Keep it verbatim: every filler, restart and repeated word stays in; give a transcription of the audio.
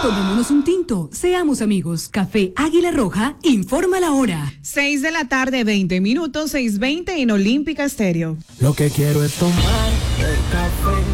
Tomémonos un tinto, seamos amigos. Café Águila Roja, informa la hora. Seis de la tarde, veinte minutos, seis veinte en Olímpica Estéreo. Lo que quiero es tomar el café